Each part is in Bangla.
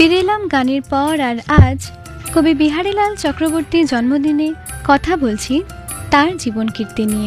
ফিরে এলাম গানের পর। আর আজ কবি বিহারীলাল চক্রবর্তীর জন্মদিনে কথা বলছি তার জীবন কীর্তি নিয়ে।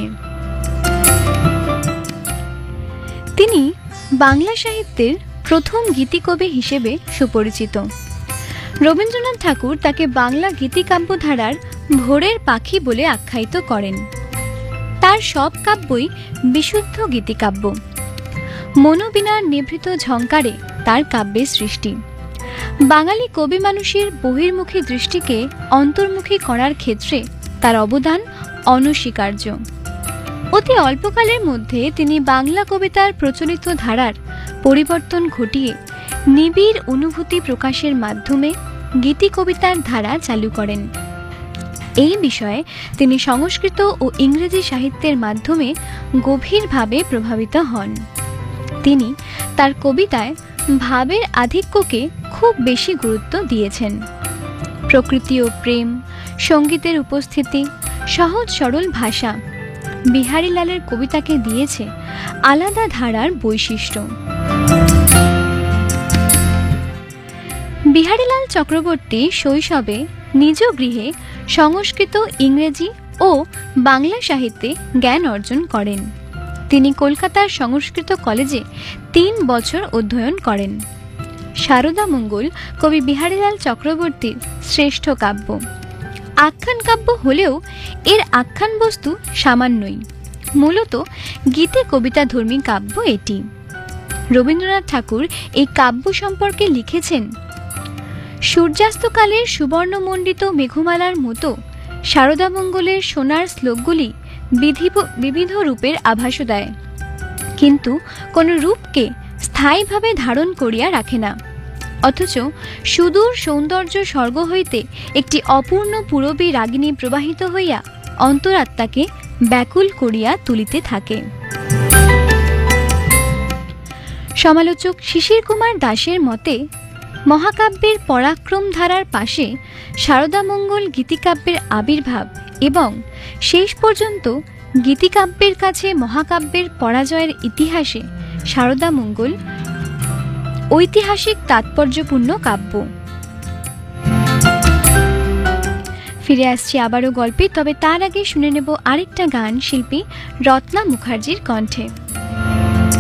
তিনি বাংলা সাহিত্যের প্রথম গীতিকবি হিসেবে সুপরিচিত। রবীন্দ্রনাথ ঠাকুর তাকে বাংলা গীতিকাব্য ধারার ভোরের পাখি বলে আখ্যায়িত করেন। তার সব কাব্যই বিশুদ্ধ গীতিকাব্য। মনোবীণার নিভৃত ঝঙ্কারে তার কাব্যের সৃষ্টি। বাঙালি কবি মানুষের বহির্মুখী দৃষ্টিকে অন্তর্মুখী করার ক্ষেত্রে তার অবদান অনস্বীকার্য। অতি অল্পকালের মধ্যে তিনি বাংলা কবিতার প্রচলিত ধারার পরিবর্তন ঘটিয়ে নিবিড় অনুভূতি প্রকাশের মাধ্যমে গীতি কবিতার ধারা চালু করেন। এই বিষয়ে তিনি সংস্কৃত ও ইংরেজি সাহিত্যের মাধ্যমে গভীরভাবে প্রভাবিত হন। তিনি তার কবিতায় ভাবের আধিক্যকে খুব বেশি গুরুত্ব দিয়েছেন। প্রকৃতি ও প্রেম, সঙ্গীতের উপস্থিতি, সহজ সরল ভাষা বিহারীলালের কবিতাকে দিয়েছে আলাদা ধারার বৈশিষ্ট্য। বিহারীলাল চক্রবর্তী শৈশবে নিজ গৃহে সংস্কৃত, ইংরেজি ও বাংলা সাহিত্যে জ্ঞান অর্জন করেন। তিনি কলকাতার সংস্কৃত কলেজে 3 বছর অধ্যয়ন করেন। সারদা মঙ্গল কবি বিহারীলাল চক্রবর্তীর শ্রেষ্ঠ কাব্য। আখ্যান কাব্য হলেও এর আখ্যান বস্তু সামান্যই, মূলত গীতি কবিতাধর্মী কাব্য এটি। রবীন্দ্রনাথ ঠাকুর এই কাব্য সম্পর্কে লিখেছেন, সূর্যাস্তকালের সুবর্ণমণ্ডিত মেঘমালার মতো সারদা মঙ্গলের সোনার শ্লোকগুলি বিবিধ রূপের আভাস দেয়, কিন্তু কোন রূপকে স্থায়ীভাবে ধারণ করিয়া রাখে না, অথচ সুদূর সৌন্দর্য স্বর্গ হইতে একটি অপূর্ণ পূরবী রাগিনী প্রবাহিত হইয়া অন্তরাত্মাকে ব্যাকুল করিয়া তুলিতে থাকে। সমালোচক শিশির কুমার দাসের মতে মহাকাব্যের পরাক্রম ধারার পাশে সারদামঙ্গল গীতিকাব্যের আবির্ভাব এবং শেষ পর্যন্ত গীতিকাব্যের কাছে মহাকাব্যের পরাজয়ের ইতিহাসে সারদামঙ্গল ঐতিহাসিক তাৎপর্যপূর্ণ কাব্য। ফিরে আসছি আবারও গল্পে, তবে তার আগে শুনে নেব আরেকটা গান শিল্পী রত্না মুখার্জির কণ্ঠে।